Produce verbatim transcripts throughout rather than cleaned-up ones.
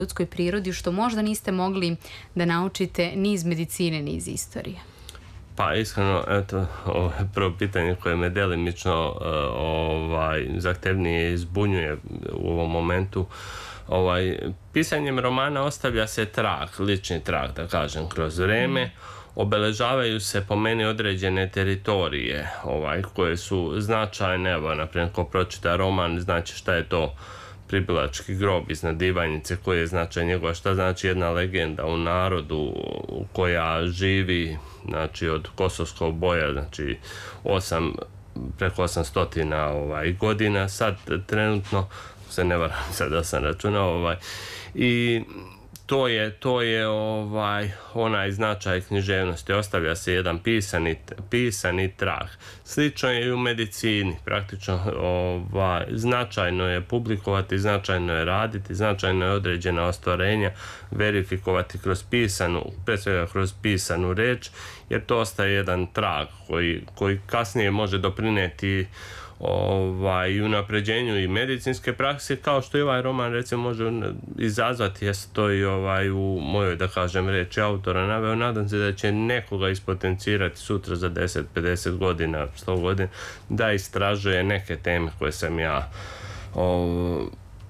ljudskoj prirodi što možda niste mogli da naučite ni iz medicine, ni iz istorije? Pa iskreno, eto, ovo je prvo pitanje koje me delimično ovaj, zahtevnije izbunjuje u ovom momentu. Ovaj, pisanjem romana ostavlja se trag, lični trag, da kažem, kroz vreme. Obeležavaju se po meni određene teritorije ovaj, koje su značajne. Evo, naprimjer, ko pročita roman, znači šta je to Pribilački grob iznad Ivanjice, koji je značaj njegova, šta znači jedna legenda u narodu koja živi, znači, od Kosovskog boja, znači osam, preko osamstotina ovaj, godina, sad trenutno, se ne varam sad da sam računao, ovaj, i to je, to je ovaj, onaj značaj književnosti, ostavlja se jedan pisani, pisani trag. Slično je i u medicini, praktično ovaj, značajno je publikovati, značajno je raditi, značajno je određena ostvarenja verifikovati kroz pisanu, pre svega kroz pisanu reč, jer to ostaje jedan trag koji, koji kasnije može doprineti ovaj, i unapređenju i medicinske prakse, kao što i ovaj roman recimo može izazvati, jeste to i ovaj, u mojoj, da kažem, reči autora naveo. Nadam se da će nekoga ispotencirati sutra za deset, pedeset godina, sto godina, da istražuje neke teme koje sam ja ovaj,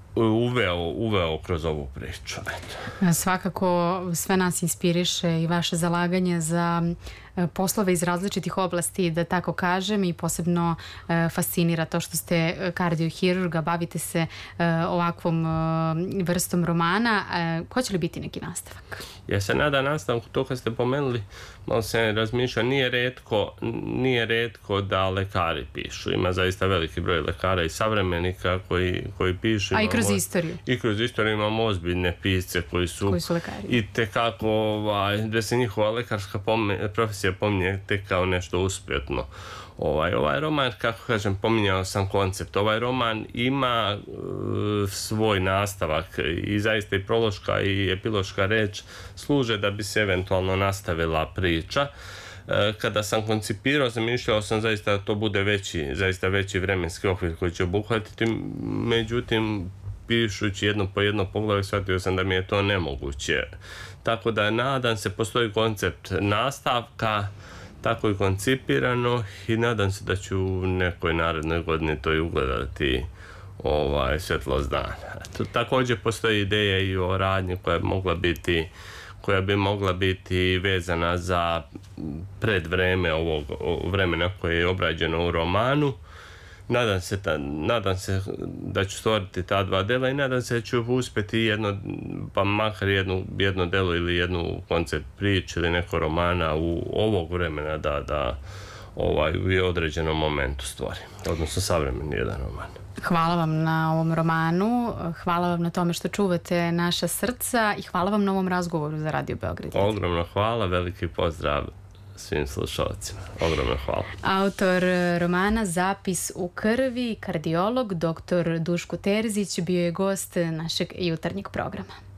uveo, uveo kroz ovu priču. Eto. Svakako sve nas inspiriše i vaše zalaganje za poslove iz različitih oblasti, da tako kažem, i posebno e, fascinira to što ste kardiohirurga, bavite se e, ovakvom e, vrstom romana. E, hoće li biti neki nastavak? Ja se nadam nastavku, to kad ste pomenuli, malo se razmišlja, nije retko, nije retko da lekari pišu. Ima zaista veliki broj lekara i savremenika koji, koji pišu. A i kroz istoriju? I kroz istoriju imamo ozbiljne pisce koji su, koji su lekari. I tekako, ovaj, da se njihova lekarska profesija pominje tek kao nešto uspjetno. Ovaj, ovaj roman, kako kažem, pominjao sam koncept. Ovaj roman ima uh, svoj nastavak i zaista i prološka i epiloška reč služe da bi se eventualno nastavila priča. Uh, kada sam koncipirao, zamišljao sam zaista da to bude veći, zaista veći vremenski okvir koji će obuhvatiti, međutim, pišući jedno po jedno poglavlje, shvatio sam da mi je to nemoguće. Tako da nadam se, postoji koncept nastavka, tako i koncipirano, i nadam se da ću u nekoj narednoj godini to i ugledati ovaj, svjetlost dana. To, također postoji ideja i o radnji koja bi mogla biti koja bi mogla biti vezana za predvreme ovog vremena koje je obrađeno u romanu. Nadam se, da, nadam se da ću stvoriti ta dva dela i nadam se da ću uspjeti jedno, pa makar jedno, jedno delo ili jednu koncept priče ili neko romana u ovog vremena da, da ovaj, u određenom momentu stvorim, odnosno savremeni jedan roman. Hvala vam na ovom romanu, hvala vam na tome što čuvate naša srca i hvala vam na ovom razgovoru za Radio Beograd. Ogromno hvala, veliki pozdrav svim slušalcima. Ogromno hvala. Autor romana Zapis u krvi, kardiolog, doktor Duško Terzić, bio je gost našeg jutarnjeg programa.